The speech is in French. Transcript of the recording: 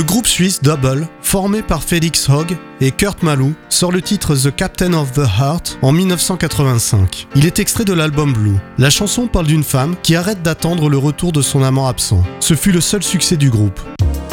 groupe suisse Double, formé par Felix Hogg et Kurt Malou, sort le titre The Captain of the Heart en 1985. Il est extrait de l'album Blue. La chanson parle d'une femme qui arrête d'attendre le retour de son amant absent. Ce fut le seul succès du groupe.